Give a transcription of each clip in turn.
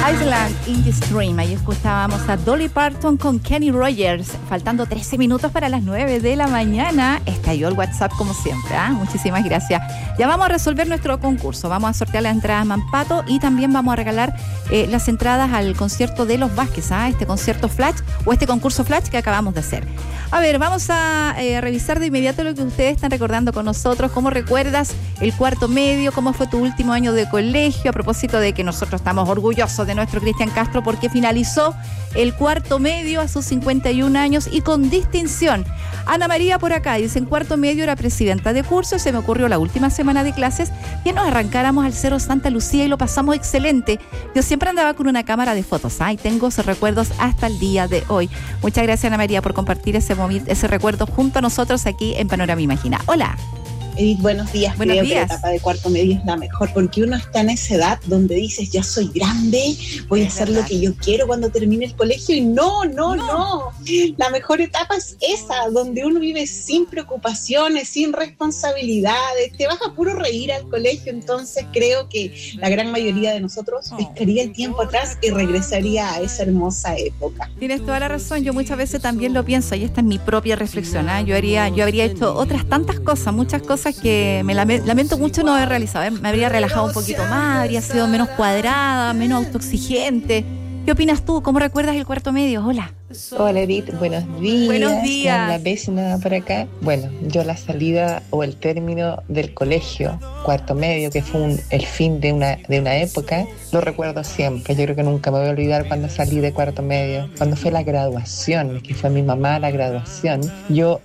Island in the Stream. Ahí escuchábamos a Dolly Parton con Kenny Rogers. Faltando 13 minutos para las 9 de la mañana. Estalló el WhatsApp como siempre. Muchísimas gracias. Ya vamos a resolver nuestro concurso. Vamos a sortear las entradas Mampato y también vamos a regalar las entradas al concierto de los Vázquez. Este concierto Flash o este concurso Flash que acabamos de hacer. A ver, vamos a revisar de inmediato lo que ustedes están recordando con nosotros. ¿Cómo recuerdas el cuarto medio? ¿Cómo fue tu último año de colegio? A propósito de que nosotros estamos orgullosos de nuestro Cristian Castro porque finalizó el cuarto medio a sus 51 años y con distinción. Ana María por acá dice: en cuarto medio era presidenta de curso, se me ocurrió la última semana de clases que nos arrancáramos al Cerro Santa Lucía y lo pasamos excelente. Yo siempre andaba con una cámara de fotos y tengo esos recuerdos hasta el día de hoy. Muchas gracias, Ana María, por compartir ese recuerdo junto a nosotros aquí en Panorama Imagina. Hola. Edith, buenos días. Buenos días. Que la etapa de cuarto medio es la mejor porque uno está en esa edad donde dices, ya soy grande, voy a hacer lo que yo quiero cuando termine el colegio, y no. La mejor etapa es esa, donde uno vive sin preocupaciones, sin responsabilidades, te vas a puro reír al colegio. Entonces creo que la gran mayoría de nosotros pescaría el tiempo atrás y regresaría a esa hermosa época. Tienes toda la razón, yo muchas veces también lo pienso, y esta es mi propia reflexión. Yo habría hecho otras tantas cosas, muchas cosas que me lamento mucho no haber realizado. Me habría relajado un poquito más, habría sido menos cuadrada, menos autoexigente. ¿Qué opinas tú? ¿Cómo recuerdas el cuarto medio? Hola. Hola, Edith, buenos días. Buenos días. La vecina por acá. Bueno, yo la salida o el término del colegio, cuarto medio, que fue el fin de una época, lo recuerdo siempre. Yo creo que nunca me voy a olvidar cuando salí de cuarto medio, cuando fue la graduación, que fue mi mamá la graduación. Yo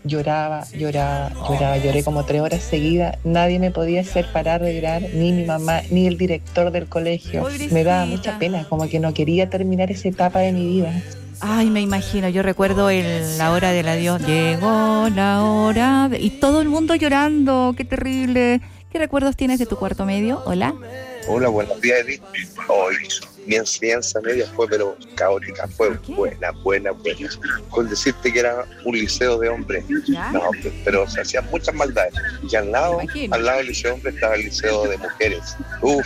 lloré como 3 horas seguidas. Nadie me podía hacer parar de llorar, ni mi mamá, ni el director del colegio. Pobrecita. Me daba mucha pena, como que no quería terminar esa etapa de mi vida. Ay, me imagino, yo recuerdo la hora del adiós. Llegó la hora y todo el mundo llorando, qué terrible. ¿Qué recuerdos tienes de tu cuarto medio? Hola. Hola, buenos días, Edith. Hoy mi enseñanza media fue pero caótica, fue buena. Con decirte que era un liceo de hombres, no, pero se hacían muchas maldades. Y al lado del liceo de hombres estaba el liceo de mujeres.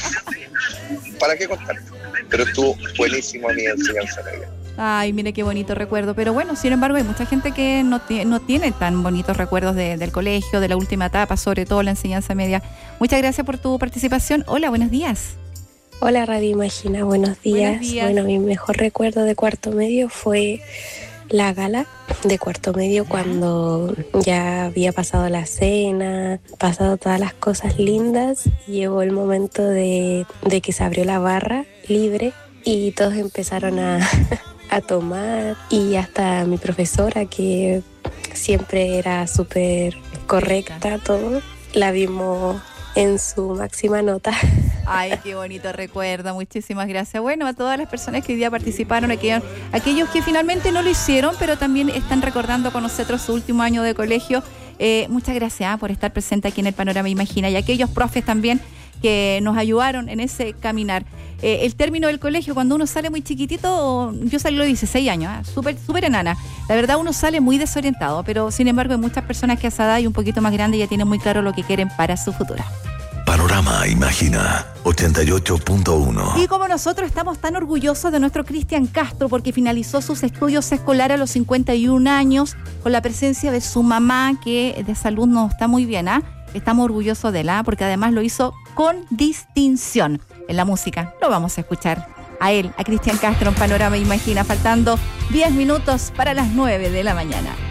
¿Para qué contar? Pero estuvo buenísimo mi enseñanza media. Ay, mire qué bonito recuerdo. Pero bueno, sin embargo, hay mucha gente que no tiene tan bonitos recuerdos del colegio, de la última etapa, sobre todo la enseñanza media. Muchas gracias por tu participación. Hola, buenos días. Hola, Radio Imagina, buenos días. Buenos días. Bueno, mi mejor recuerdo de cuarto medio fue la gala de cuarto medio, cuando ya había pasado la cena, pasado todas las cosas lindas. Llegó el momento de que se abrió la barra libre y todos empezaron a tomar, y hasta mi profesora, que siempre era súper correcta, todo, la vimos en su máxima nota. Ay, qué bonito recuerdo, muchísimas gracias. Bueno, a todas las personas que hoy día participaron, aquellos que finalmente no lo hicieron, pero también están recordando con nosotros su último año de colegio. Muchas gracias por estar presente aquí en el Panorama Imagina, y aquellos profes también que nos ayudaron en ese caminar. El término del colegio, cuando uno sale muy chiquitito, yo salí a los 16 años, súper enana. La verdad, uno sale muy desorientado, pero sin embargo hay muchas personas que a esa edad y un poquito más grande ya tienen muy claro lo que quieren para su futuro. Panorama Imagina 88.1. Y como nosotros estamos tan orgullosos de nuestro Cristian Castro porque finalizó sus estudios escolares a los 51 años con la presencia de su mamá, que de salud no está muy bien, estamos orgullosos de él, porque además lo hizo con distinción. En la música lo vamos a escuchar a él, a Cristian Castro en Panorama Imagina, faltando 10 minutos para las 9 de la mañana.